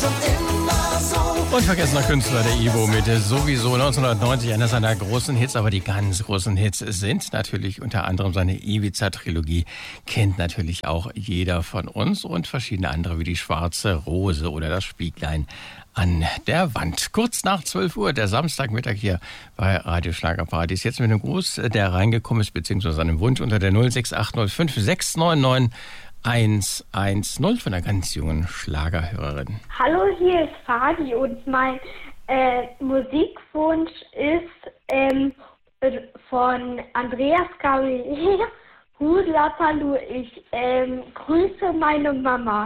Unvergessener Künstler, der Ivo, mit sowieso 1990 einer seiner großen Hits, aber die ganz großen Hits sind natürlich unter anderem seine Ibiza-Trilogie, kennt natürlich auch jeder von uns, und verschiedene andere wie die Schwarze Rose oder das Spieglein an der Wand. Kurz nach 12 Uhr, der Samstagmittag hier bei Radio Schlagerparadies. Jetzt mit einem Gruß, der reingekommen ist, beziehungsweise einem Wunsch unter der 06805 699 110 von einer ganz jungen Schlagerhörerin. Hallo, hier ist Fadi und mein Musikwunsch ist von Andreas Gabriel. Hudlapalu, ich grüße meine Mama.